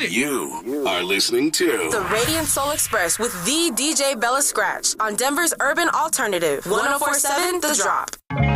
exciting. You are listening to The Radiant Soul Express with the DJ Bella Scratch on Denver's Urban Alternative. 104.7 The Drop.